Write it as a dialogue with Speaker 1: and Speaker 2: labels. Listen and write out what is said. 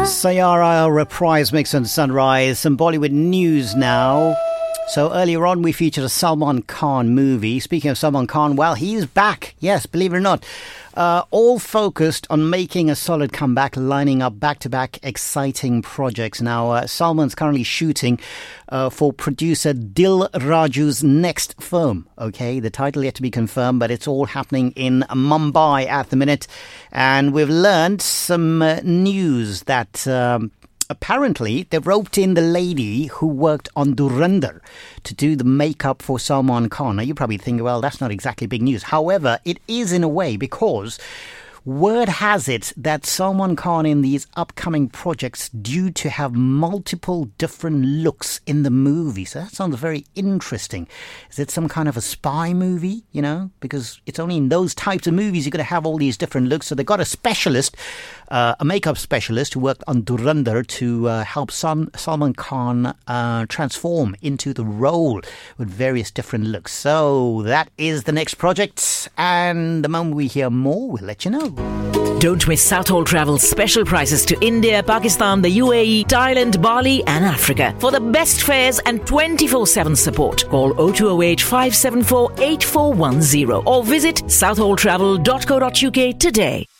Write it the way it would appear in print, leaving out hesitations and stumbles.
Speaker 1: Sayara reprise mix on Sunrise. Some Bollywood news now. So earlier on we featured a Salman Khan movie. Speaking of Salman Khan, well, he's back. Yes, believe it or not. All focused on making a solid comeback, lining up back-to-back exciting projects. Now, Salman's currently shooting for producer Dil Raju's next film. Okay, the title yet to be confirmed, but it's all happening in Mumbai at the minute. And we've learned some news that apparently they roped in the lady who worked on Dhurandhar to do the makeup for Salman Khan. Now, you probably think, well, that's not exactly big news. However, it is in a way, because word has it that Salman Khan in these upcoming projects due to have multiple different looks in the movie. So that sounds very interesting. Is it some kind of a spy movie, you know? Because it's only in those types of movies you're going to have all these different looks. So they got a specialist, a makeup specialist who worked on Dhurandhar to help Salman Khan transform into the role with various different looks. So that is the next project. And the moment we hear more, we'll let you know.
Speaker 2: Don't miss Southall Travel's special prices to India, Pakistan, the UAE, Thailand, Bali and Africa. For the best fares and 24/7 support, call 0208 574 8410 or visit southalltravel.co.uk today.